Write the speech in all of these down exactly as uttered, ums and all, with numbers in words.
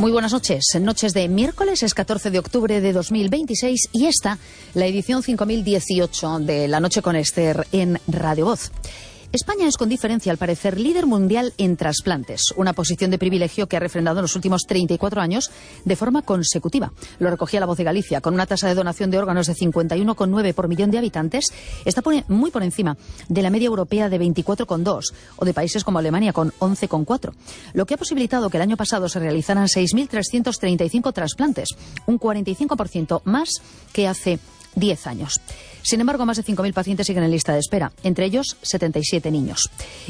Muy buenas noches. Noches de miércoles, es catorce de octubre de dos mil veintiséis y esta, la edición cinco mil dieciocho de La Noche con Esther en Radio Voz. España es con diferencia, al parecer, líder mundial en trasplantes, una posición de privilegio que ha refrendado en los últimos treinta y cuatro años de forma consecutiva. Lo recogía La Voz de Galicia, con una tasa de donación de órganos de cincuenta y uno coma nueve por millón de habitantes, está muy por encima de la media europea de veinticuatro coma dos o de países como Alemania con once coma cuatro, lo que ha posibilitado que el año pasado se realizaran seis mil trescientos treinta y cinco trasplantes, un cuarenta y cinco por ciento más que hace diez años. Sin embargo, más de cinco mil pacientes siguen en lista de espera, entre ellos setenta y siete niños.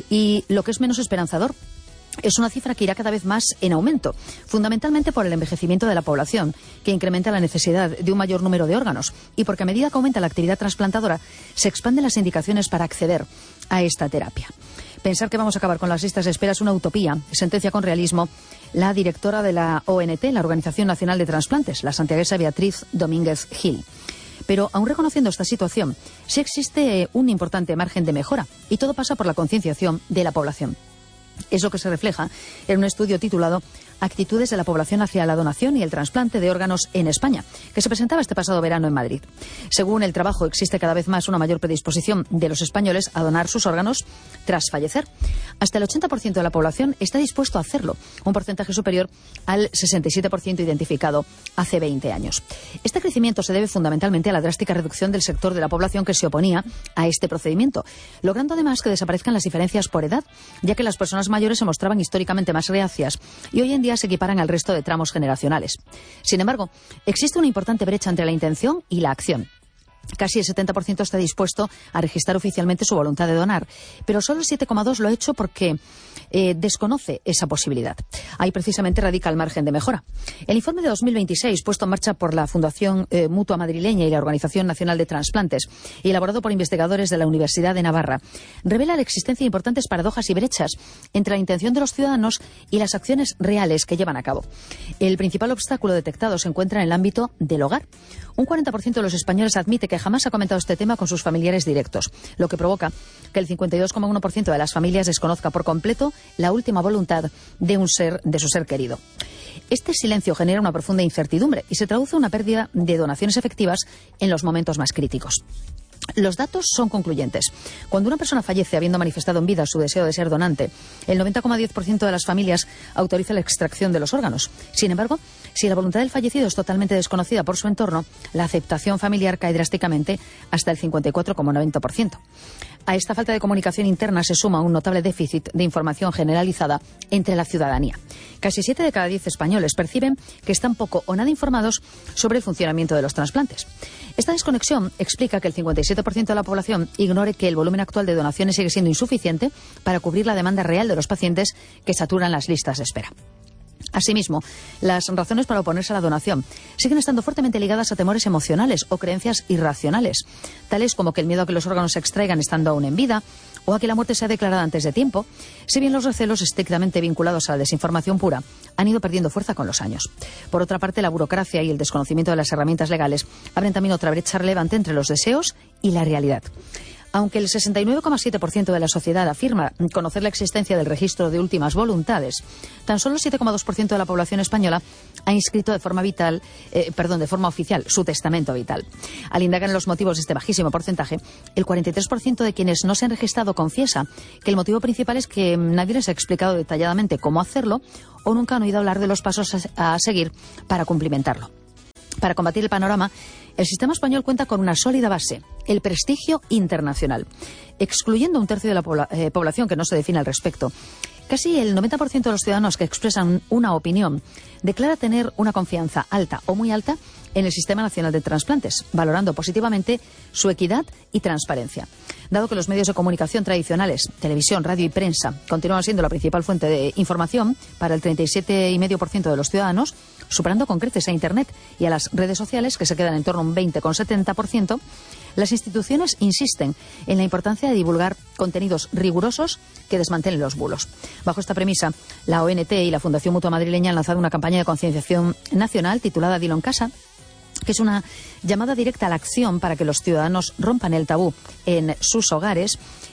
Y lo que es menos esperanzador es una cifra que irá cada vez más en aumento, fundamentalmente por el envejecimiento de la población, que incrementa la necesidad de un mayor número de órganos, y porque a medida que aumenta la actividad trasplantadora, se expanden las indicaciones para acceder a esta terapia. Pensar que vamos a acabar con las listas de espera es una utopía, sentencia con realismo la directora de la O N T, la Organización Nacional de Transplantes, la santiaguesa Beatriz Domínguez Gil. Pero, aun reconociendo esta situación, sí existe un importante margen de mejora, y todo pasa por la concienciación de la población. Es lo que se refleja en un estudio titulado Actitudes de la población hacia la donación y el trasplante de órganos en España, que se presentaba este pasado verano en Madrid. Según el trabajo, existe cada vez más una mayor predisposición de los españoles a donar sus órganos tras fallecer. Hasta el ochenta por ciento de la población está dispuesto a hacerlo, un porcentaje superior al sesenta y siete por ciento identificado hace veinte años. Este crecimiento se debe fundamentalmente a la drástica reducción del sector de la población que se oponía a este procedimiento, logrando además que desaparezcan las diferencias por edad, ya que las personas mayores se mostraban históricamente más reacias y hoy en día se equiparan al resto de tramos generacionales. Sin embargo, existe una importante brecha entre la intención y la acción. Casi el setenta por ciento está dispuesto a registrar oficialmente su voluntad de donar, pero solo el siete coma dos por ciento lo ha hecho porque eh, desconoce esa posibilidad. Ahí precisamente radica el margen de mejora. El informe de dos mil veintiséis, puesto en marcha por la Fundación eh, Mutua Madrileña y la Organización Nacional de Transplantes, y elaborado por investigadores de la Universidad de Navarra, revela la existencia de importantes paradojas y brechas entre la intención de los ciudadanos y las acciones reales que llevan a cabo. El principal obstáculo detectado se encuentra en el ámbito del hogar. Un cuarenta por ciento de los españoles admite que jamás ha comentado este tema con sus familiares directos, lo que provoca que el cincuenta y dos coma uno por ciento de las familias desconozca por completo la última voluntad de un ser, de su ser querido. Este silencio genera una profunda incertidumbre y se traduce en una pérdida de donaciones efectivas en los momentos más críticos. Los datos son concluyentes. Cuando una persona fallece habiendo manifestado en vida su deseo de ser donante, el noventa coma diez por ciento de las familias autoriza la extracción de los órganos. Sin embargo, si la voluntad del fallecido es totalmente desconocida por su entorno, la aceptación familiar cae drásticamente hasta el cincuenta y cuatro coma noventa por ciento. A esta falta de comunicación interna se suma un notable déficit de información generalizada entre la ciudadanía. Casi siete de cada diez españoles perciben que están poco o nada informados sobre el funcionamiento de los trasplantes. Esta desconexión explica que el cincuenta y siete por ciento de la población ignore que el volumen actual de donaciones sigue siendo insuficiente para cubrir la demanda real de los pacientes que saturan las listas de espera. Asimismo, las razones para oponerse a la donación siguen estando fuertemente ligadas a temores emocionales o creencias irracionales, tales como que el miedo a que los órganos se extraigan estando aún en vida o a que la muerte sea declarada antes de tiempo, si bien los recelos estrictamente vinculados a la desinformación pura han ido perdiendo fuerza con los años. Por otra parte, la burocracia y el desconocimiento de las herramientas legales abren también otra brecha relevante entre los deseos y la realidad. Aunque el sesenta y nueve coma siete por ciento de la sociedad afirma conocer la existencia del registro de últimas voluntades, tan solo el siete coma dos por ciento de la población española ha inscrito de forma vital, eh, perdón, de forma oficial su testamento vital. Al indagar en los motivos de este bajísimo porcentaje, el cuarenta y tres por ciento de quienes no se han registrado confiesa que el motivo principal es que nadie les ha explicado detalladamente cómo hacerlo o nunca han oído hablar de los pasos a, a seguir para cumplimentarlo. Para combatir el panorama, el sistema español cuenta con una sólida base, el prestigio internacional. Excluyendo un tercio de la pobla- eh, población que no se define al respecto, casi el noventa por ciento de los ciudadanos que expresan una opinión declara tener una confianza alta o muy alta en el Sistema Nacional de Transplantes, valorando positivamente su equidad y transparencia. Dado que los medios de comunicación tradicionales, televisión, radio y prensa, continúan siendo la principal fuente de información para el treinta y siete coma cinco por ciento de los ciudadanos, superando con creces a Internet y a las redes sociales, que se quedan en torno a un veinte coma setenta por ciento, las instituciones insisten en la importancia de divulgar contenidos rigurosos que desmantelen los bulos. Bajo esta premisa, la O N T y la Fundación Mutua Madrileña han lanzado una campaña de concienciación nacional titulada Dilo en casa, que es una llamada directa a la acción para que los ciudadanos rompan el tabú en sus hogares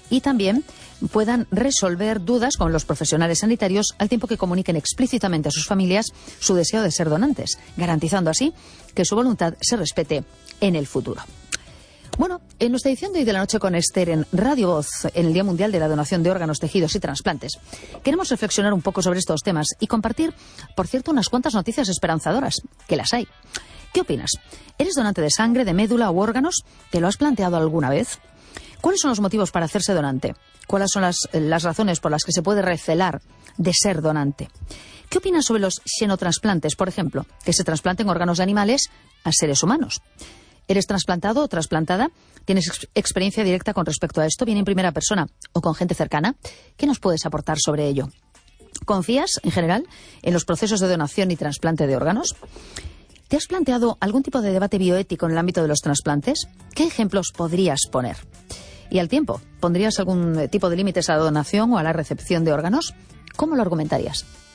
y también puedan resolver dudas con los profesionales sanitarios al tiempo que comuniquen explícitamente a sus familias su deseo de ser donantes, garantizando así que su voluntad se respete en el futuro. Bueno, en nuestra edición de hoy de la noche con Esther en Radio Voz, en el Día Mundial de la Donación de Órganos, Tejidos y Trasplantes, queremos reflexionar un poco sobre estos temas y compartir, por cierto, unas cuantas noticias esperanzadoras, que las hay. ¿Qué opinas? ¿Eres donante de sangre, de médula u órganos? ¿Te lo has planteado alguna vez? ¿Cuáles son los motivos para hacerse donante? ¿Cuáles son las, las razones por las que se puede recelar de ser donante? ¿Qué opinas sobre los xenotransplantes, por ejemplo, que se trasplanten órganos de animales a seres humanos? ¿Eres trasplantado o trasplantada? ¿Tienes ex- experiencia directa con respecto a esto, bien en primera persona o con gente cercana? ¿Qué nos puedes aportar sobre ello? ¿Confías, en general, en los procesos de donación y trasplante de órganos? ¿Te has planteado algún tipo de debate bioético en el ámbito de los trasplantes? ¿Qué ejemplos podrías poner? Y al tiempo, ¿pondrías algún tipo de límites a la donación o a la recepción de órganos? ¿Cómo lo argumentarías?